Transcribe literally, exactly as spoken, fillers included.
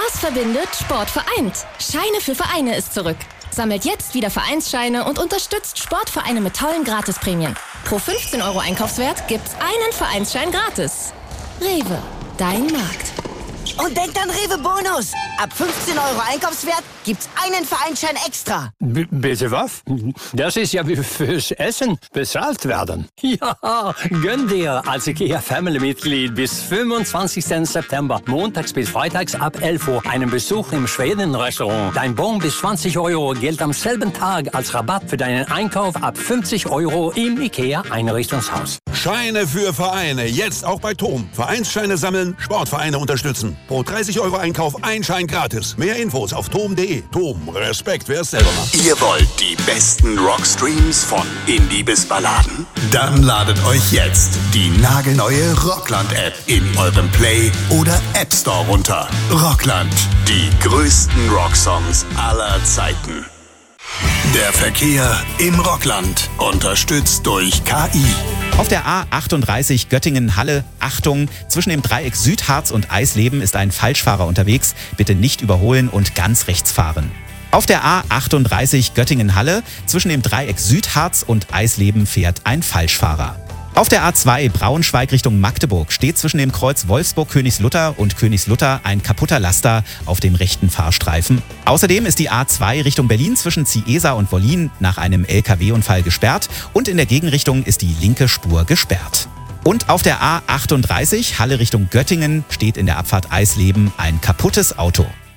Was verbindet, Sport vereint. Scheine für Vereine ist zurück. Sammelt jetzt wieder Vereinsscheine und unterstützt Sportvereine mit tollen Gratisprämien. Pro fünfzehn Euro Einkaufswert gibt's einen Vereinsschein gratis. Rewe, dein Markt. Und denkt an Rewe Bonus. Ab fünfzehn Euro Einkaufswert gibt's einen Vereinsschein extra. B- bitte was? Das ist ja wie fürs Essen bezahlt werden. Ja, gönn dir als IKEA Family-Mitglied bis fünfundzwanzigsten September, montags bis freitags ab elf Uhr, einen Besuch im Schweden-Restaurant. Dein Bon bis zwanzig Euro gilt am selben Tag als Rabatt für deinen Einkauf ab fünfzig Euro im IKEA-Einrichtungshaus. Scheine für Vereine, jetzt auch bei Tom. Vereinsscheine sammeln, Sportvereine unterstützen. Pro dreißig Euro Einkauf ein Schein gratis. Mehr Infos auf tom punkt de. Tom, Respekt, wer es selber macht. Ihr wollt die besten Rockstreams von Indie bis Balladen? Dann ladet euch jetzt die nagelneue Rockland-App in eurem Play- oder App Store runter. Rockland, die größten Rocksongs aller Zeiten. Der Verkehr im Rockland, unterstützt durch K I. Auf der A achtunddreißig Göttingen-Halle, Achtung, zwischen dem Dreieck Südharz und Eisleben ist ein Falschfahrer unterwegs. Bitte nicht überholen und ganz rechts fahren. Auf der A achtunddreißig Göttingen-Halle, zwischen dem Dreieck Südharz und Eisleben fährt ein Falschfahrer. Auf der A zwei Braunschweig Richtung Magdeburg steht zwischen dem Kreuz Wolfsburg-Königslutter und Königslutter ein kaputter Laster auf dem rechten Fahrstreifen. Außerdem ist die A zwei Richtung Berlin zwischen Ciesa und Wollin nach einem L K W-Unfall gesperrt und in der Gegenrichtung ist die linke Spur gesperrt. Und auf der A achtunddreißig Halle Richtung Göttingen steht in der Abfahrt Eisleben ein kaputtes Auto.